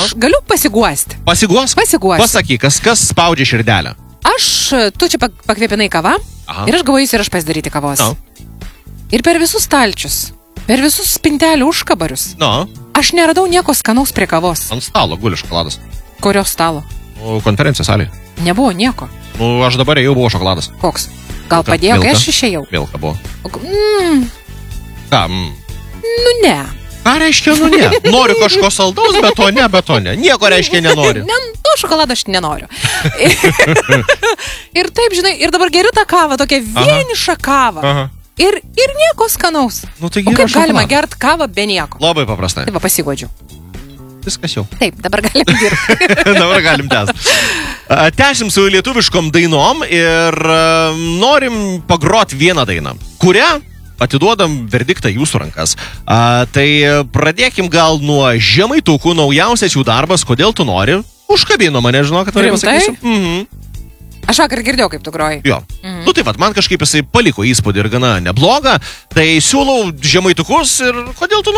aš galiu pasiguosti. Pasiguosk? Pasiguosti. Pasakyk, kas spaudžia širdelę. Tu čia pakvėpinai kavą ir aš galvoju ir aš pasidaryti kavos. Ir per visus stalčius, per visus spintelių užkabarius, aš neradau nieko skanaus prie kavos. Ant stalo guli šokoladas. Kurio stalo? Konferencijos salėje. Nebuvo nieko. Aš dabar jau buvo šokoladas. Koks? Gal padėjo, kai aš išėjau? Vilka buvo. Ką? Ne. Ką reiškia, ne? Noriu kažko saldaus, bet to ne. Nieko reiškia nenori. Šokoladą aš nenoriu. Ir taip, žinai, ir dabar geriu tą kavą, tokią vienišą kavą. Ir nieko skanaus. O kaip galima gert kavą be nieko? Labai paprastai. Taip, pasiguodžiu. Viskas jau. Taip, dabar galim dirbti. Dabar galim tęsti. Tęsim su lietuviškom dainom ir norim pagrot vieną dainą, kurią atiduodam verdiktą jūsų rankas. Tai pradėkim gal nuo Žemaitukų, naujausias jų darbas, kodėl tu nori. Užkabino mane, žinau, kad norėjau pasakysiu. Aš vakar girdėjau, kaip tu groji. Jo. Tai vat, man kažkaip jisai paliko įspūdį ir gana neblogą. Tai siūlau Žemaitukus ir kodėl tu nori.